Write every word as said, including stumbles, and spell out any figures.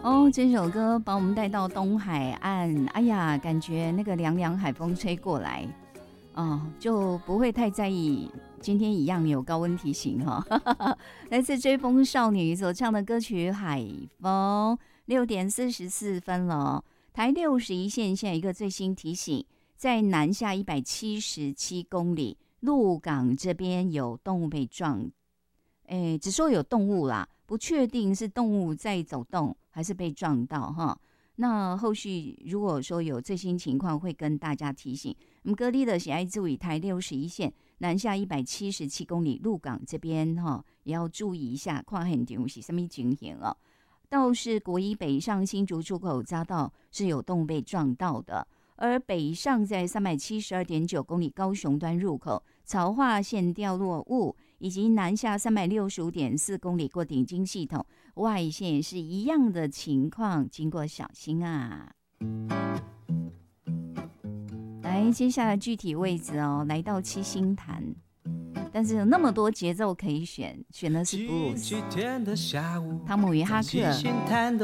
哦，这首歌把我们带到东海岸，哎呀，感觉那个凉凉海风吹过来，哦，就不会太在意。今天一样有高温提醒哈、哦，来自追风少女所唱的歌曲《海风》，六点四十四分了。台六十一线现在一个最新提醒，在南下一百七十七公里，鹿港这边有动物被撞，哎，只说有动物啦，不确定是动物在走动还是被撞到哈。那后续如果说有最新情况，会跟大家提醒。我们隔离的喜爱注意台六十一线南下一百七十七公里，鹿港这边哈也要注意一下，看现场是什么情形哦。倒是国一北上新竹出口匝道是有动物被撞到的，而北上在三百七十二点九公里高雄端入口曹化线掉落物，以及南下三百六十五点四公里过顶金系统外线也是一样的情况，经过小心啊。来，接下来具体位置哦，来到七星潭，但是有那么多节奏可以选，选的是布鲁斯，汤姆与哈克。